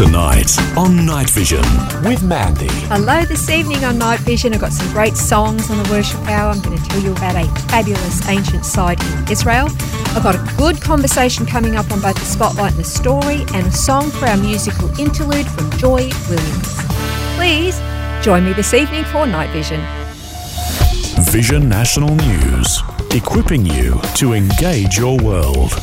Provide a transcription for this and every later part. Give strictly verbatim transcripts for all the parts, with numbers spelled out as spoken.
Tonight on Night Vision with Mandy. Hello, this evening on Night Vision. I've got some great songs on the Worship Hour. I'm going to tell you about a fabulous ancient site in Israel. I've got a good conversation coming up on both the Spotlight and the Story, and a song for our musical interlude from Joy Williams. Please join me this evening for Night Vision. Vision National News, equipping you to engage your world.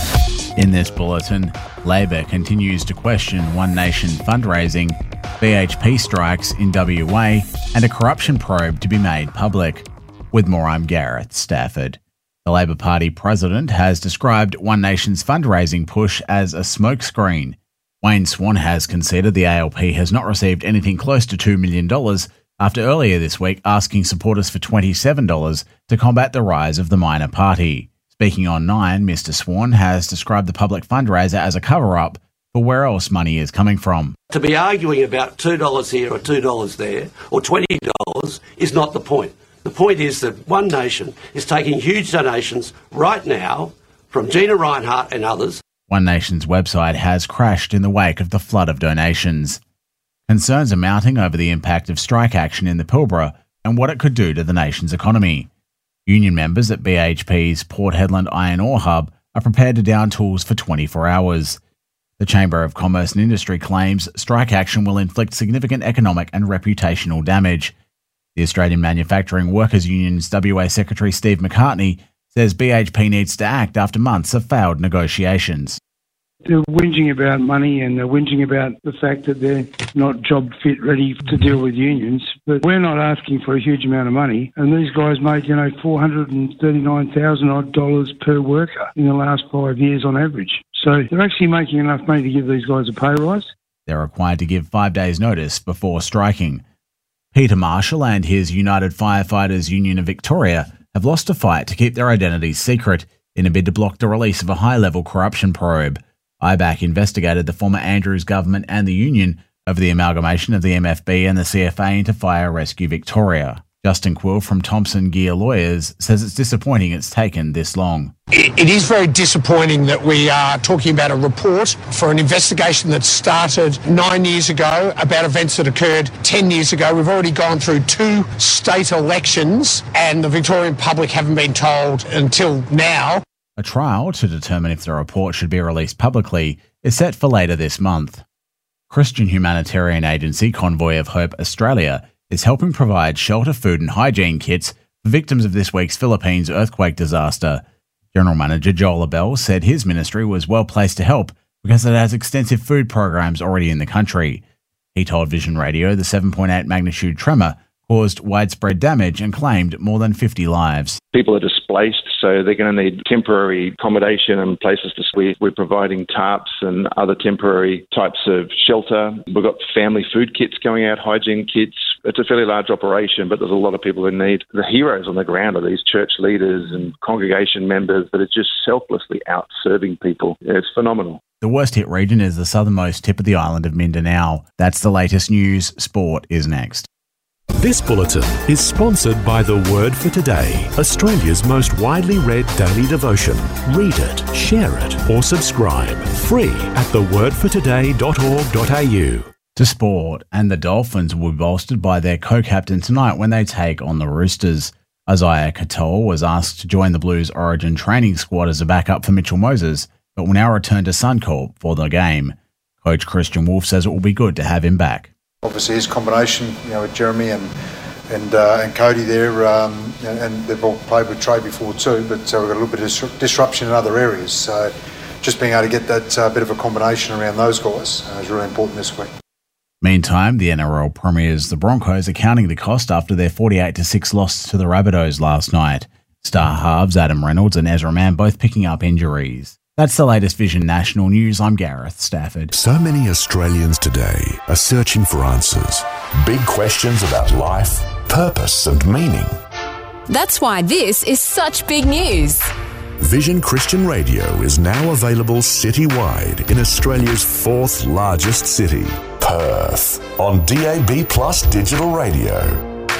In this bulletin, Labor continues to question One Nation fundraising, B H P strikes in W A, and a corruption probe to be made public. With more, I'm Gareth Stafford. The Labor Party president has described One Nation's fundraising push as a smokescreen. Wayne Swan has conceded the A L P has not received anything close to two million dollars after earlier this week asking supporters for twenty-seven dollars to combat the rise of the minor party. Speaking on Nine, Mister Swan has described the public fundraiser as a cover-up for where else money is coming from. To be arguing about two dollars here or two dollars there or twenty dollars is not the point. The point is that One Nation is taking huge donations right now from Gina Reinhart and others. One Nation's website has crashed in the wake of the flood of donations. Concerns are mounting over the impact of strike action in the Pilbara and what it could do to the nation's economy. Union members at B H P's Port Hedland Iron Ore Hub are prepared to down tools for twenty-four hours. The Chamber of Commerce and Industry claims strike action will inflict significant economic and reputational damage. The Australian Manufacturing Workers Union's W A Secretary Steve McCartney says B H P needs to act after months of failed negotiations. They're whinging about money and they're whinging about the fact that they're not job fit ready to deal with unions. But we're not asking for a huge amount of money. And these guys made, you know, four hundred thirty-nine thousand odd dollars per worker in the last five years on average. So they're actually making enough money to give these guys a pay rise. They're required to give five days' notice before striking. Peter Marshall and his United Firefighters Union of Victoria have lost a fight to keep their identities secret in a bid to block the release of a high-level corruption probe. I B A C investigated the former Andrews government and the union over the amalgamation of the M F B and the C F A into Fire Rescue Victoria. Justin Quill from Thompson Gear Lawyers says it's disappointing it's taken this long. It, it is very disappointing that we are talking about a report for an investigation that started nine years ago about events that occurred ten years ago. We've already gone through two state elections and the Victorian public haven't been told until now. A trial to determine if the report should be released publicly is set for later this month. Christian humanitarian agency Convoy of Hope Australia is helping provide shelter, food and hygiene kits for victims of this week's Philippines earthquake disaster. General Manager Joel Abell said his ministry was well placed to help because it has extensive food programs already in the country. He told Vision Radio the seven point eight magnitude tremor caused widespread damage and claimed more than fifty lives. People are displaced, so they're going to need temporary accommodation and places to sleep. We're providing tarps and other temporary types of shelter. We've got family food kits going out, hygiene kits. It's a fairly large operation, but there's a lot of people in need. The heroes on the ground are these church leaders and congregation members that are just selflessly out serving people. Yeah, it's phenomenal. The worst hit region is the southernmost tip of the island of Mindanao. That's the latest news. Sport is next. This bulletin is sponsored by The Word for Today, Australia's most widely read daily devotion. Read it, share it, or subscribe. Free at the word for today dot org dot a u. To sport, and the Dolphins will be bolstered by their co-captain tonight when they take on the Roosters. Isaiah Katoa was asked to join the Blues Origin training squad as a backup for Mitchell Moses, but will now return to Suncorp for the game. Coach Christian Wolf says it will be good to have him back. Obviously, his combination, you know, with Jeremy and and uh, and Cody there, um, and, and they've all played with Trey before too. But uh, we've got a little bit of dis- disruption in other areas. So, just being able to get that uh, bit of a combination around those guys uh, is really important this week. Meantime, the N R L premiers, the Broncos, are counting the cost after their forty-eight to six loss to the Rabbitohs last night. Star halves Adam Reynolds and Ezra Mann both picking up injuries. That's the latest Vision National News. I'm Gareth Stafford. So many Australians today are searching for answers. Big questions about life, purpose and meaning. That's why this is such big news. Vision Christian Radio is now available citywide in Australia's fourth largest city, Perth, on D A B Plus digital radio.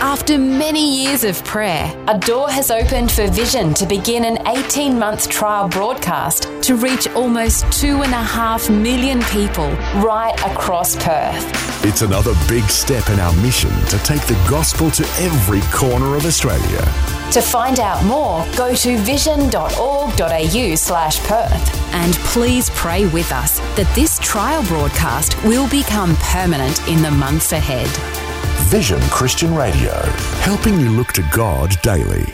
After many years of prayer, a door has opened for Vision to begin an eighteen-month trial broadcast to reach almost two and a half million people right across Perth. It's another big step in our mission to take the gospel to every corner of Australia. To find out more, go to vision.org.au slash Perth. And please pray with us that this trial broadcast will become permanent in the months ahead. Vision Christian Radio, helping you look to God daily.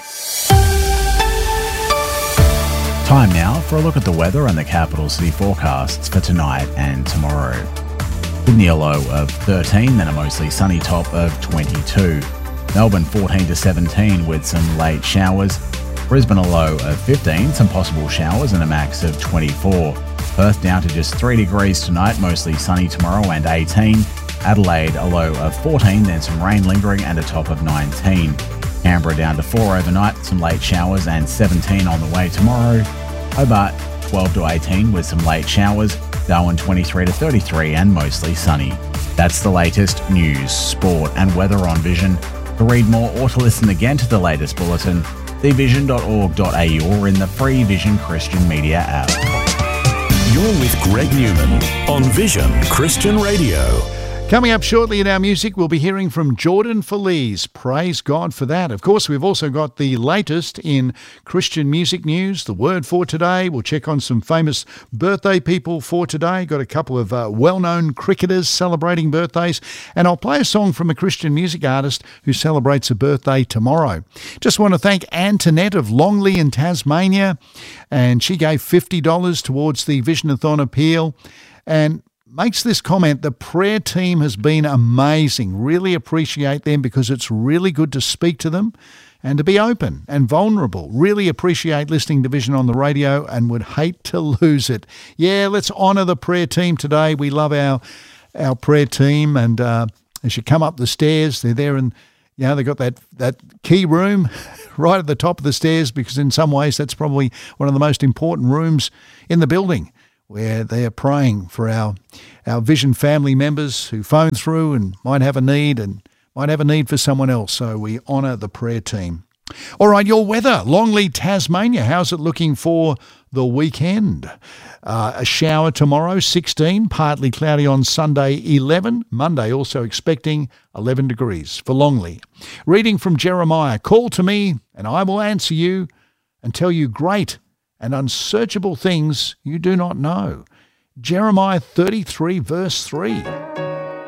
Time now for a look at the weather and the capital city forecasts for tonight and tomorrow. Sydney a low of thirteen, then a mostly sunny top of twenty-two. Melbourne fourteen to seventeen with some late showers. Brisbane a low of fifteen, some possible showers and a max of twenty-four. Perth down to just three degrees tonight, mostly sunny tomorrow and eighteen. Adelaide a low of fourteen, then some rain lingering and a top of nineteen. Canberra down to four overnight, some late showers and seventeen on the way tomorrow. Hobart twelve to eighteen with some late showers. Darwin twenty-three to thirty-three and mostly sunny. That's the latest news, sport and weather on Vision. To read more or to listen again to the latest bulletin, see vision dot org dot a u or in the free Vision Christian Media app. You're with Greg Newman on Vision Christian Radio. Coming up shortly in our music, we'll be hearing from Jordan Feliz. Praise God for that. Of course, we've also got the latest in Christian music news, the word for today. We'll check on some famous birthday people for today. Got a couple of uh, well-known cricketers celebrating birthdays. And I'll play a song from a Christian music artist who celebrates a birthday tomorrow. Just want to thank Antoinette of Longley in Tasmania. And she gave fifty dollars towards the Visionathon appeal. And makes this comment, the prayer team has been amazing. Really appreciate them because it's really good to speak to them and to be open and vulnerable. Really appreciate listening to Vision on the radio and would hate to lose it. Yeah, let's honour the prayer team today. We love our our prayer team, and uh, as you come up the stairs, they're there and you know, they've got that, that key room right at the top of the stairs because in some ways that's probably one of the most important rooms in the building, where they are praying for our our Vision family members who phone through and might have a need and might have a need for someone else. So we honour the prayer team. All right, your weather, Longley, Tasmania. How's it looking for the weekend? Uh, a shower tomorrow, sixteen. Partly cloudy on Sunday, eleven. Monday also expecting eleven degrees for Longley. Reading from Jeremiah, call to me and I will answer you and tell you great and unsearchable things you do not know. Jeremiah thirty-three verse three.